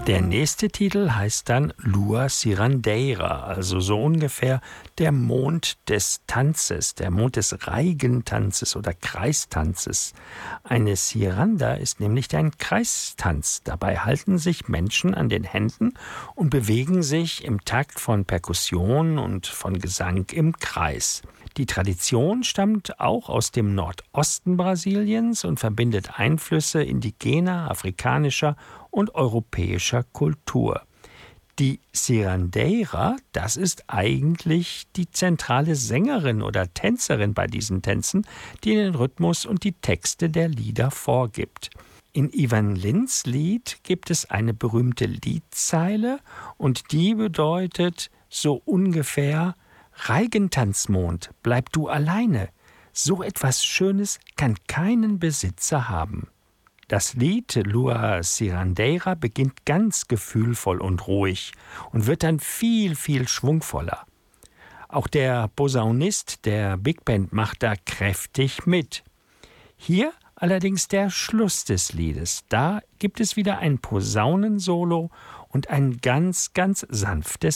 Der nächste Titel heißt dann Lua Cirandeira, also so ungefähr der Mond des Tanzes, der Mond des Reigentanzes oder Kreistanzes. Eine Ciranda ist nämlich ein Kreistanz. Dabei halten sich Menschen an den Händen und bewegen sich im Takt von Perkussion und von Gesang im Kreis. Die Tradition stammt auch aus dem Nordosten Brasiliens und verbindet Einflüsse indigener, afrikanischer und europäischer Kultur. Die Cirandeira, das ist eigentlich die zentrale Sängerin oder Tänzerin bei diesen Tänzen, die den Rhythmus und die Texte der Lieder vorgibt. In Ivan Lins Lied gibt es eine berühmte Liedzeile und die bedeutet so ungefähr: Reigentanzmond, bleib du alleine. So etwas Schönes kann keinen Besitzer haben. Das Lied Lua Cirandeira beginnt ganz gefühlvoll und ruhig und wird dann viel, viel schwungvoller. Auch der Posaunist der Big Band macht da kräftig mit. Hier allerdings der Schluss des Liedes. Da gibt es wieder ein Posaunensolo und ein ganz, ganz sanftes